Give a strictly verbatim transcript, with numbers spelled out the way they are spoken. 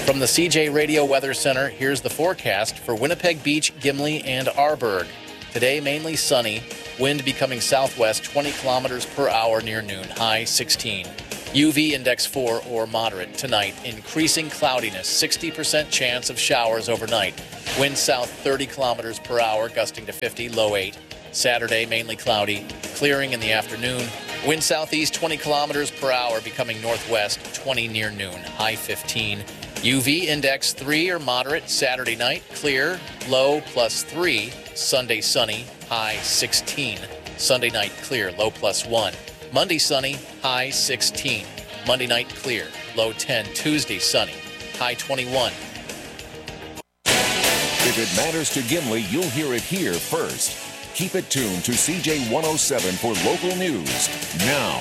From the C J Radio Weather Center, here's the forecast for Winnipeg Beach, Gimli, and Arborg. Today, mainly sunny. Wind becoming southwest twenty kilometers per hour near noon, high sixteen. U V index four or moderate. Tonight, increasing cloudiness, sixty percent chance of showers overnight. Wind south thirty kilometers per hour, gusting to fifty, low eight. Saturday, mainly cloudy, clearing in the afternoon. Wind southeast twenty kilometers per hour, becoming northwest twenty near noon, high fifteen. U V index three or moderate. Saturday night, clear, low plus three. Sunday sunny, high sixteen. Sunday night clear, low plus one. Monday sunny, high sixteen. Monday night clear, low ten. Tuesday sunny, high twenty-one. If it matters to Gimli, you'll hear it here first. Keep it tuned to C J one oh seven for local news. Now,